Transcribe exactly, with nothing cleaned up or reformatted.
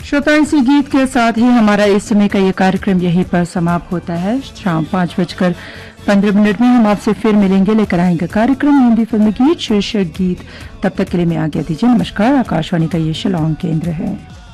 श्रोता, इसी गीत के साथ ही हमारा इस समय का ये कार्यक्रम यहीं पर समाप्त होता है। शाम पांच बजकर पंद्रह मिनट में हम आपसे फिर मिलेंगे, लेकर आएंगे कार्यक्रम हिंदी फिल्मी गीत शीर्षक गीत। तब तक के लिए मैं आज्ञा दीजिए। नमस्कार। आकाशवाणी का ये शिलांग केंद्र है।